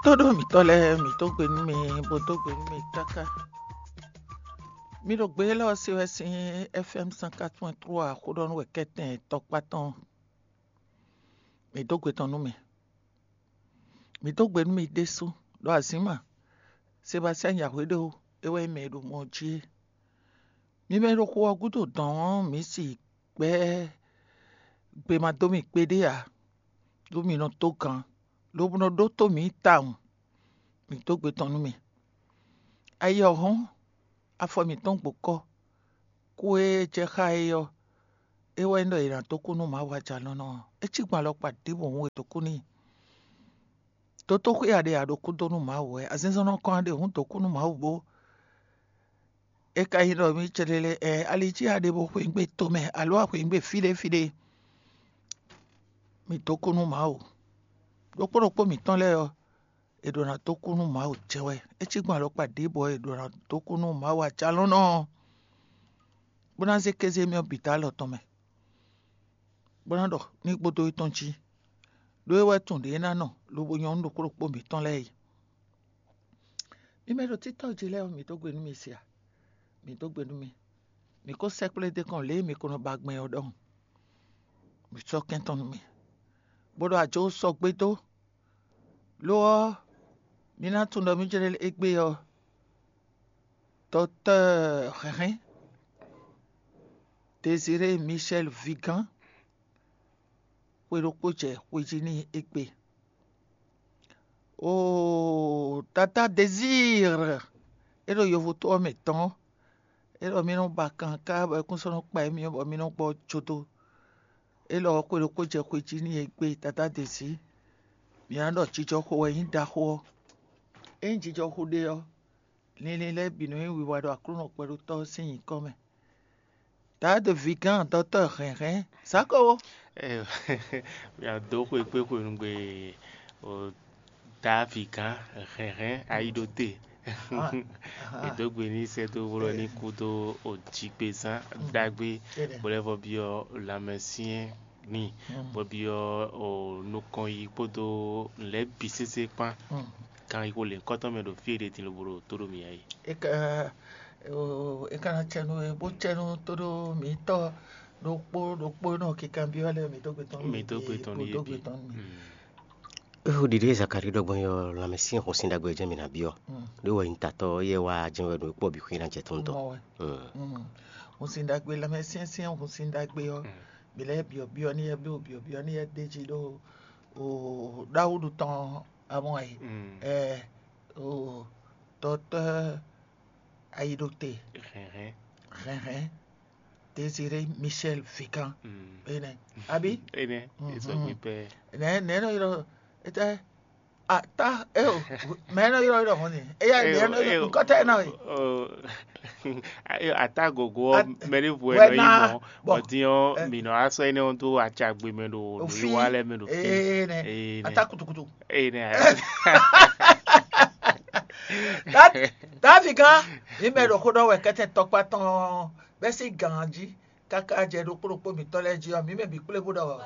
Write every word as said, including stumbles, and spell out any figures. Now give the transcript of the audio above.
Todo mi tole mi to gbe mi bo to gbe mi kaka. Mi ro gbe lo si we si F M cent quatre point trois ko don we keten tok patan. Mi to gbe tonu mi. Mi to gbe mi desu do azima. Sébastien Yahudo ewe me do moji. Mi me ro ko gudo don mi si gbe gbe ma do mi pede ya. Do mi no to kan. Lo no do to mi taun. Mi to gbe tonu mi. Aye ohun afọ mi ton gboko. Ku e je ka eyo. Ewe ndo iran to kunu ma waja lona. E chi gba lo pade bo won to kuni. To to ku ya de ado ku donu ma we. Azinzo no kan de hun to kunu ma wo. E ka yin do mi chelele e aliji ade bo ku ngbe to me alo ku ngbe fide fide. Mi to kunu ma wo. Loporopo mi ton le yo. Edona to kunu ma wo jewe. E chi gba lo pade bo edona to kunu ma wa jalona. Bona ze keze mi hospital to me. Bona do ni gbodo itonchi. Do ewe tunde na no lo bo yon do koropo mi ton le yi. Mi me do tito jile o mi to gbe nu mi sia. Mi to gbe nu mi. Mi ko sekule de kan le mi ko no bagben odon. Mi so kenton mi. Bodo ajo so gbe to. Lo mi na tun do mi jele egbe yo. Docteur Rien. Désiré Michel Vigan. Kweropo je kwijini egbe. Oh, Tata Désir. Elo yo voto me ton. Elo mi no bakan ka ba kun so no pa mi o mi no gbo choto. Elo kweropo je kwijini egbe Tata Désir. Mi ando chicho ko we yin da ho. En chicho ko de yo. Nile le binu wi wa do akruno pelu to sin come. Ta de Vigan docteur Rien. Sako. Eh, mi adoro e pe ko ngbe o ta Vigan Rien aidote. Edogbe ni se to woro ni kudo o jigbe san dagbe bolevo bi o la mesien ni bo bi o o no kon yi podo le bisese pan kan iko le nkan to me do fi ede tin lo boro todo mi ayi. E ka o e kana chenu e bo chenu todo mi to do po do po no ki kan bi ole mi to gbe ton Mi to gbe ton mi to yebi. gbe ton mi. O dide zakari dogbon yo la mesin ko sin dagbe je mi na bio. Do wa intato ye wa jinwe do po bi ku ina je ton to. Mo mm. O sin dagbe la me sin sin o sin dagbe yo. Bi le bi bi oni e bi bi bi oni e deji do o Daudu ton amon ai. Eh o docteur Aidote. Rien. Rien. Désiré Michel Vigan. Bene. Abi? Ene, eso mi pe. Ne ne no yo eta ata e o me no yo yo honi. E ya ne no yo ko ta na. Oh. Ata gogo meri bu no imo. Odion mi no aso ene on to achagbe me do no wale me do. Eh ne. Ata kutukutu. Eh ne. That that Vigan mi me ro ko do we kete tokpa ton be si ganji kaka je do poropo mi tole ji o mi me bi kule bodo.